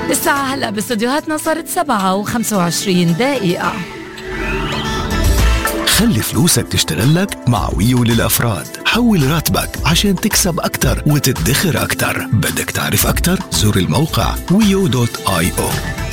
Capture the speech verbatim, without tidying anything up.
الساعة هلأ باستديوهاتنا صارت سبعة وخمسة وعشرين دقيقة. خلي فلوسك تشتغل لك مع ويو للأفراد. حول راتبك عشان تكسب أكتر وتدخر أكتر. بدك تعرف أكتر؟ زور الموقع ويو دوت آي أو.